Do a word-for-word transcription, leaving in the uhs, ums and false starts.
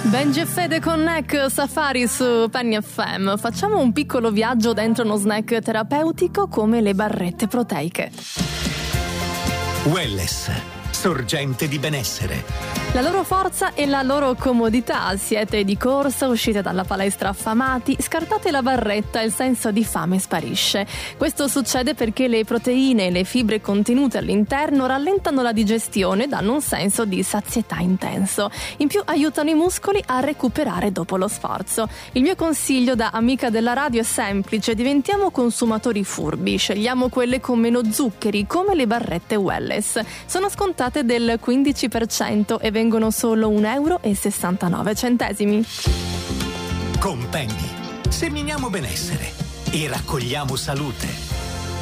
Benji e Fede con Neck Safari su Penny F M. Facciamo un piccolo viaggio dentro uno snack terapeutico come le barrette proteiche. Welless, sorgente di benessere. La loro forza e la loro comodità. Siete di corsa, uscite dalla palestra affamati, scartate la barretta e il senso di fame sparisce. Questo succede perché le proteine e le fibre contenute all'interno rallentano la digestione e danno un senso di sazietà intenso. In più aiutano i muscoli a recuperare dopo lo sforzo. Il mio consiglio da amica della radio è semplice: diventiamo consumatori furbi, scegliamo quelle con meno zuccheri come le barrette Welless. Sono scontate del quindici per cento e vengono solo un euro e sessantanove centesimi. Con Penny seminiamo benessere e raccogliamo salute.